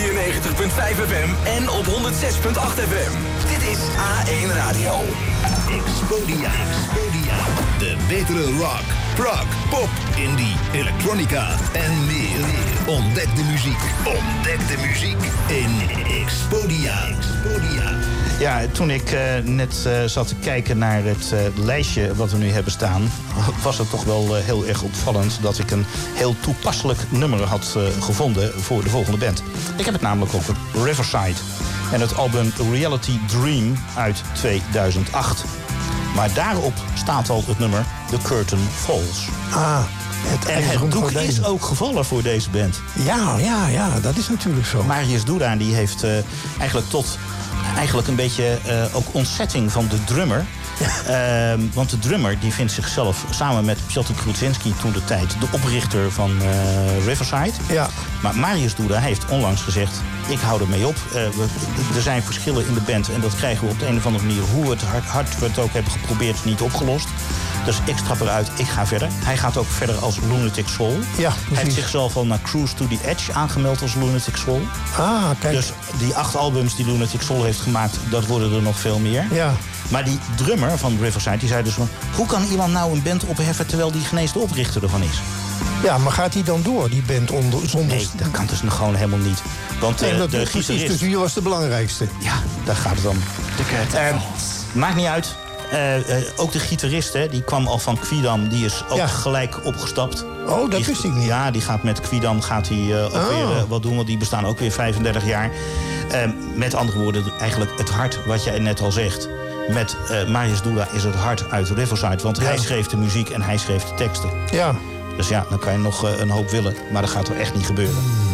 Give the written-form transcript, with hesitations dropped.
FM en op 106.8 FM. Dit is A1 Radio. Expodia. De betere rock, prog, pop, indie, elektronica en meer. Ontdek de muziek in Expodia. Ja, toen ik net zat te kijken naar het lijstje wat we nu hebben staan, was het toch wel heel erg opvallend dat ik een heel toepasselijk nummer had gevonden voor de volgende band. Ik heb het namelijk over Riverside en het album Reality Dream uit 2008. Maar daarop staat al het nummer The Curtain Falls. Het doek is ook gevallen voor deze band. Ja, dat is natuurlijk zo. Marius Duda die heeft eigenlijk een beetje ook ontzetting van de drummer. Want de drummer die vindt zichzelf samen met Piotr Krutzinski toen de tijd de oprichter van Riverside. Ja. Maar Marius Duda heeft onlangs gezegd, ik hou ermee op. Er zijn verschillen in de band en dat krijgen we op de een of andere manier, hoe hard we het ook hebben geprobeerd, niet opgelost. Dus ik stap eruit, ik ga verder. Hij gaat ook verder als Lunatic Soul. Ja, hij heeft zichzelf al naar Cruise to the Edge aangemeld als Lunatic Soul. Kijk. Dus die 8 albums die Lunatic Soul heeft gemaakt, dat worden er nog veel meer. Ja. Maar die drummer van Riverside, die zei dus van, hoe kan iemand nou een band opheffen terwijl die geen eens de oprichter ervan is? Ja, maar gaat hij dan door, die band zonder... Nee, dat kan dus nog gewoon helemaal niet. Want de gitarist... Dus wie was de belangrijkste? Ja, daar gaat het om. Maakt niet uit. Ook de gitarist, die kwam al van Quidam, die is ook gelijk opgestapt. Oh, dat wist ik niet. Ja, die gaat met Quidam ook weer wat doen, want die bestaan ook weer 35 jaar. Met andere woorden, eigenlijk het hart wat jij net al zegt. Met Marius Duda is het hart uit Riverside, want hij schreef de muziek en hij schreef de teksten. Ja. Dus ja, dan kan je nog een hoop willen, maar dat gaat er echt niet gebeuren.